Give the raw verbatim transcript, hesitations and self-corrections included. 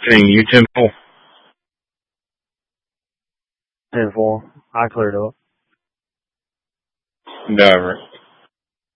Thing, you ten four. ten four. I cleared up. Never.